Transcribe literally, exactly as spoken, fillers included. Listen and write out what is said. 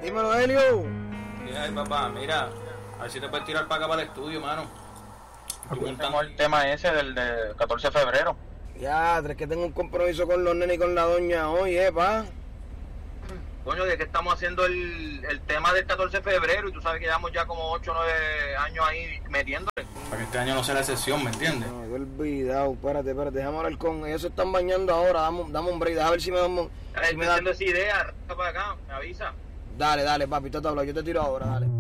Dímelo, Helio. Ay, papá, mira, a ver si te puedes tirar para acá para el estudio, mano. Tengo el tema ese del de catorce de febrero. Ya, es que tengo un compromiso con los nenes y con la doña hoy, eh, pa. Coño, de que estamos haciendo el, el tema del catorce de febrero y tú sabes que llevamos ya como ocho o nueve años ahí metiéndole. Para que este año no sea la excepción, ¿me entiendes? No, me he olvidado, espérate, espérate, déjame hablar con ellos, se están bañando ahora, dame, dame un break, déjame ver si me damos... Estoy Si me da... haciendo esa idea, arranca para acá, me avisa. Dale, dale, papi, tú te hablo, yo te tiro ahora, dale.